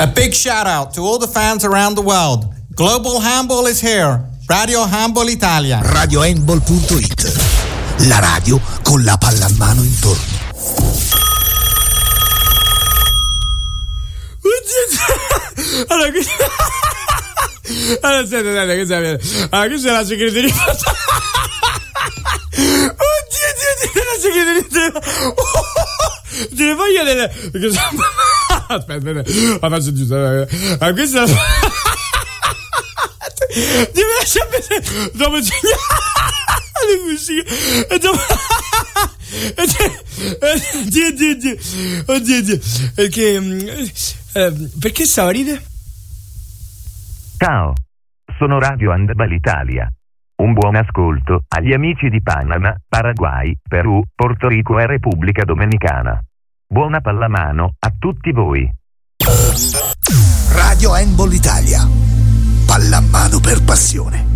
A big shout out to all the fans around the world. Global Handball is here. Radio Handball Italia. RadioHandball.it. La radio con la pallamano intorno. Allora, aspetta, questa è la segreteria. Oddio, la segreteria. Te voglio delle. Aspetta, la faccio giusto. Questa. Ti lascia vedere. Dopo le musiche. E dopo. Oddio. Perché stava a ridere? Ciao, sono Radio Handball Italia. Un buon ascolto agli amici di Panama, Paraguay, Perù, Porto Rico e Repubblica Dominicana. Buona pallamano a tutti voi. Radio Handball Italia. Pallamano per passione.